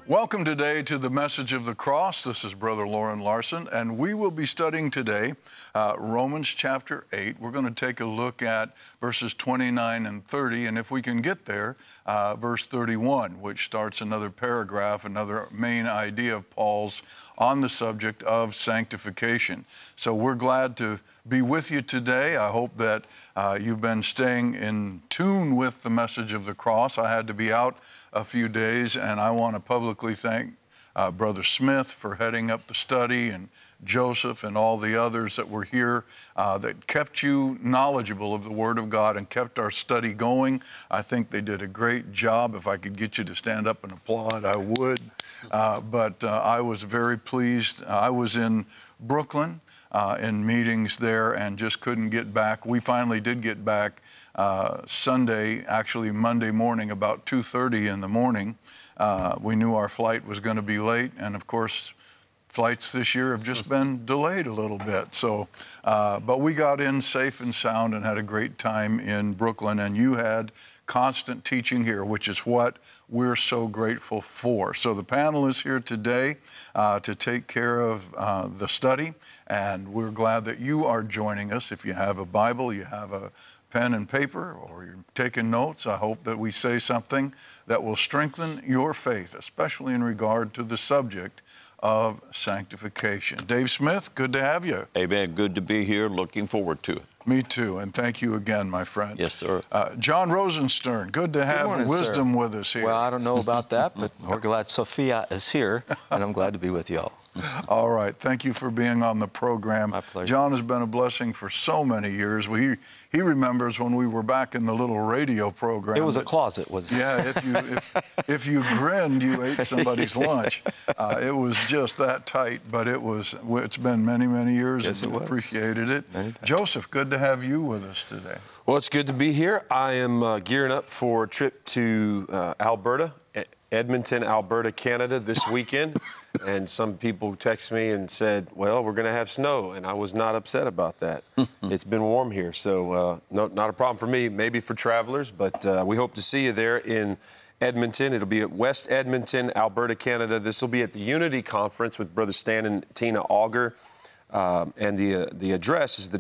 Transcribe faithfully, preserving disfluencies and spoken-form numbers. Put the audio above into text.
Welcome today to the Message of the Cross. This is Brother Loren Larson, and we will be studying today uh, Romans chapter eight. We're going to take a look at verses twenty-nine and thirty, and if we can get there, uh, verse thirty-one, which starts another paragraph, another main idea of Paul's on the subject of sanctification. So we're glad to be with you today. I hope that uh, you've been staying in tune with the message of the cross. I had to be out a few days, and I want to publicly thank uh, Brother Smith for heading up the study, and Joseph and all the others that were here uh, that kept you knowledgeable of the Word of God and kept our study going. I think they did a great job. If I could get you to stand up and applaud, I would. Uh, but uh, I was very pleased. I was in Brooklyn uh, in meetings there and just couldn't get back. We finally did get back uh, Sunday, actually Monday morning, about two thirty in the morning. Uh, we knew our flight was going to be late, and of course, flights this year have just been delayed a little bit. So, uh, but we got in safe and sound and had a great time in Brooklyn, and you had constant teaching here, which is what we're so grateful for. So the panel is here today uh, to take care of uh, the study, and we're glad that you are joining us. If you have a Bible, you have a pen and paper, or you're taking notes, I hope that we say something that will strengthen your faith, especially in regard to the subject of sanctification. Dave Smith, good to have you. Amen. Good to be here. Looking forward to it. Me too, and thank you again, my friend. Yes, sir. Uh, John Rosenstern, good to have morning, wisdom sir. with us here. Well, I don't know about that, but we're glad Sophia is here, and I'm glad to be with y'all. All right. Thank you for being on the program. My pleasure. John has been a blessing for so many years. We, he remembers when we were back in the little radio program. It was that, a closet, wasn't it? Yeah, if you, if, if you grinned, you ate somebody's lunch. Uh, it was just that tight, but it was, it's been many, many years, Yes, and it we was. appreciated it. Many thanks. Joseph, good to have you with us today. Well, it's good to be here. I am uh, gearing up for a trip to uh, Alberta, Edmonton, Alberta, Canada this weekend. And some people texted me and said, well, we're going to have snow. And I was not upset about that. It's been warm here, so uh, no, not a problem for me, maybe for travelers. But uh, we hope to see you there in Edmonton. It'll be at West Edmonton, Alberta, Canada. This will be at the Unity Conference with Brother Stan and Tina Auger. Um, and the, uh, the address is the